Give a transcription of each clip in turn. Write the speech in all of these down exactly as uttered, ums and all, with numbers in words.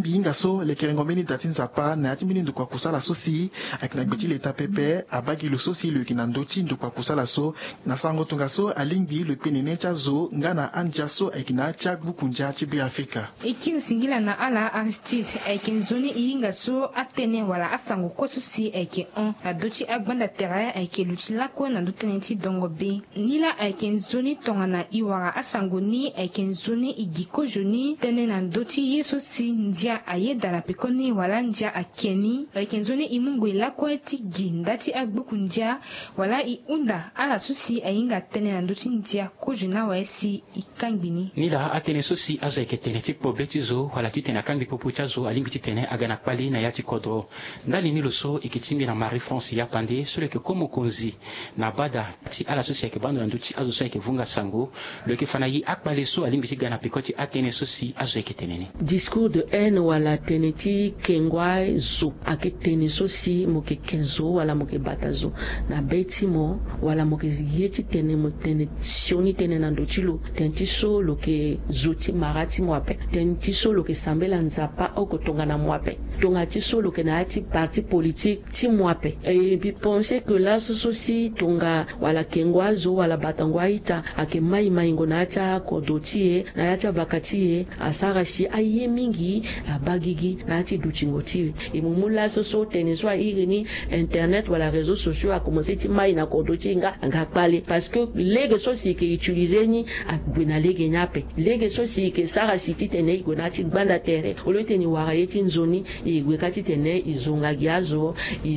alimbi inga so le kerengomeni datin zapa na atimbini ndu kwa kusala so si akina gbeti leta pepe abagi lo so si le kinandochi ndu kwa kusala so na sango tunga so alimbi le penene cha zo ngana anja so akina cha bukunja chibi Afrika iki singila na ala Aristide aikin zoni inga so atene wala asango ko so si aikin on na dochi agbanda teraya aikin luchila ko na dotenenti dongo be nila aikin zoni tonga na iwara asango ni aikin zoni igiko joni tene na dochi yeso si ndia ayeda na pekoni wala ndia akeni aikin zoni imungu ilako eti gindati agbuku ndia wala iunda ala susi ainga tene na dochi ndia ko jona wa esi ikangbini nila atene susi azo eketene ti probleti zo wala ti tene akangbi popo cha zo alimbi ti tene agana kpali na ya ti kodro ndali ni lo so ikitimbi na Marie France ya pande so leke komo konzi na bada ti ala susi eke bando na nduti azo so eke vunga sango leke fana yi akpali so alimbi ti gana pikoti atene susi azo eketene ni discours de haine wala tene ti kengwa zo ake tene susi moke kenzo wala moke bata zo na beti mo wala moke yeti tene mo tene sioni tene na nduti lo tene ti so loke zo ti marati mwape tene ti so loke sambela nzapa oko tonga na mwape tonga ti so loke na ti parti politique ti mwape et puis penser que là so so si tonga wala kengwa zo wala batangwa ita ake mai mai ngona cha kodoti e na cha bakati e asara si aye mingi abagigi na ti duchingoti e mumula so so tene so irini internet wala réseaux sociaux a commencé ti mai na kodoti nga nga pale parce que lege so si ke utiliser ni akbena lege nyape lege so si ke sara si ti tene ngona ti gbanda tere olote ni wara yeti nzoni igwe kati tene izonga giazo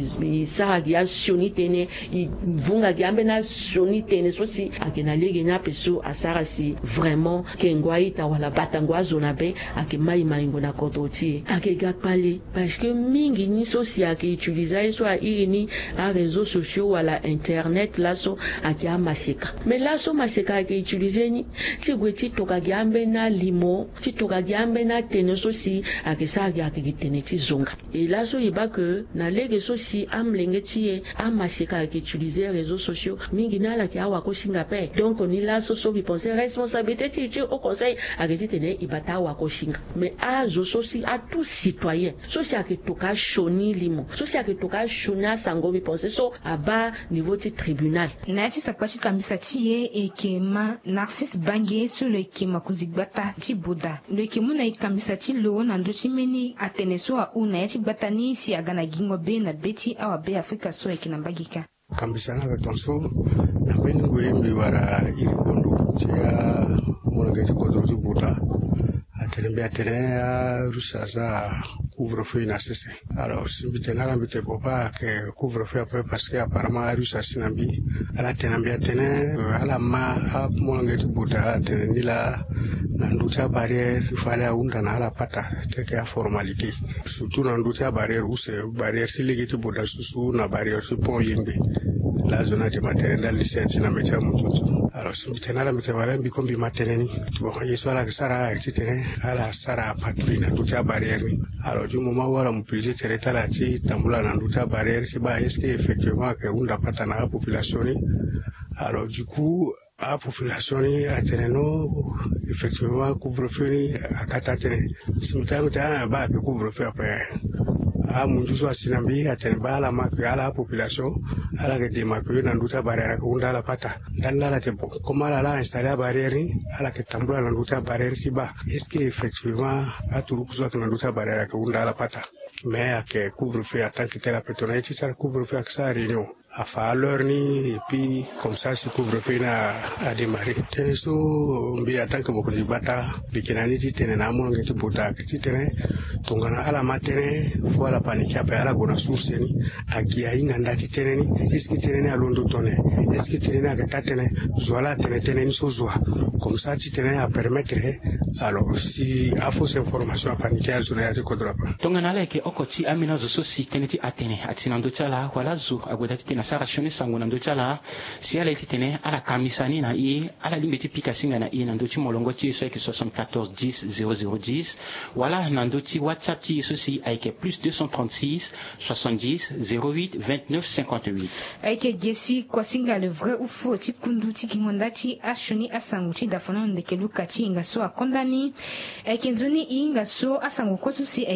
isara gia sioni tene ivunga giambe na sioni tene so si akena lege nyape so asara si vraiment kengwa ita wala batangwa zona be ake mai mai ngona kodoti ake gakpali parce que mingi ni so si ake utiliser so a irini a réseaux sociaux wala internet la so ake amaseka mais la so maseka ake utiliser ni ti gwe ti toka giambe na limo ti toka giambe na tene so si ake sa ake tene ti zonga et là so iba que na lege so si amlenge ti e amaseka ake utiliser réseaux sociaux mingi na la ki awa ko singa pe donc on là so so bi penser responsabilité ti tu au conseil ake ti tene ibata wa ko singa mais a zo so si a tout citoyen so si ake toka shoni limo so si ake toka shona sango bi penser so aba niveau ti tribunal na ti sakwashi kambisa ti ye e ke ma Narcisse Bange so le ke makuzigbata ti boda le ke muna ikambisa ti lo na ndo ti meni atene so a una ya ti gbata ni si agana gingo be na beti awa be Afrika so e ke na bagika kambisa na tonso na meni ngoyembe wara iri kondo ti ya mona ke ti kodro ti boda atene be atene a rusa za couvre-feu na sese alors simbite ngala mbite boba ke couvre-feu après parce que apparemment rusa sinambi ala tenambi atene ala ma a mona ke ti boda atene nila na nduta barrière il fallait unda na ala pata teke a formalité surtout na nduta barrière use barrière ti legiti boda susu na barrière ti pont yembe la zona de matériel dans lycée na mecha mututu alors simbite ngala mbite wala mbi kombi matériel ni bon yeso ala sara etitene ala sara patrouille na nduta barrière ni alors du moment où la mobilité territoriale ti tambula na nduta barrière ti ba est-ce que effectivement que unda pata na population ni alors du coup a population ni ateneno effectivement couvre-feu ni akata tene simtame ta ba ke couvre-feu après a munjuso asinambi atene ba la mak ala population ala ke demarquer na nduta barrière ko unda la pata dan la te bon comment la la installer barrière ni ala ke tambula na nduta barrière ti ba est-ce que effectivement a turu kuzo na nduta barrière ko unda la pata mais que couvre-feu en tant que tel apetona ti sar couvre-feu ak sa réunion à faire l'heure ni et puis comme ça si couvre-feu na a démarré tene so mbi en tant que boko bata bikinani ti tene na mo ngeti bota ti tene tongana ala matene fo ala panique après ala gona source ni agia inga ndati tene ni est-ce que tene na londo tone est-ce que tene na gata tene zola tene tene ni so zoa comme ça ti tene a permettre alors si a fausse information a panique a zona ya ti kodrapa tongana leke okoti amina zo so si tene ti atene atinando chala wala zo agweda ti tene sara shoni sango na ndo chala si ala ti tene ala kamisani na i ala limbe ti pika singa na i na ndo ti molongo ti so ke soixante-quatorze dix zéro zéro dix wala na ndo ti WhatsApp ti so si avec plus deux cent trente-six soixante-dix zéro huit vingt-neuf cinquante-huit avec Jesse Kwasinga le vrai ou faux ti kundu ti kingonda ti ashoni asango ti dafana ndeke luka ti inga so akondani avec nzoni inga so asango ko so si